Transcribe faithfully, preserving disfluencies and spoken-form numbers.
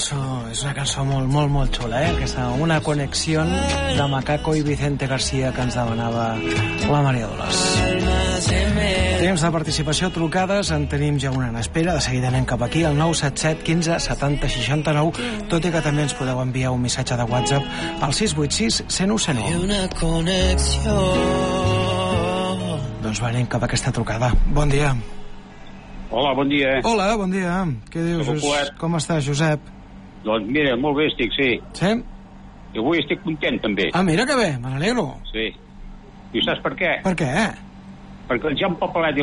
cançó, és una cançó molt, molt, molt xula, eh? Aquesta, una connexió de Macaco i Vicente García que ens demanava la Maria Dolors. Temps de participació, trucades, en tenim ja una en espera, de seguida anem cap aquí, al nou set set quinze setanta seixanta nou, tot i que també ens podeu enviar un missatge de WhatsApp al sis vuit sis cent u cent u. Una connexió. Doncs va, anem cap a aquesta trucada. Bon dia. Hola, bon dia. Hola, bon dia. Què dius? Josep. Com estàs, Josep? Doncs mira, molt bé estic, sí. Sí? I avui estic content, també. Ah, mira que bé, me n'alegro. Sí. I saps per què? Per què? Perquè el Joan Papalet i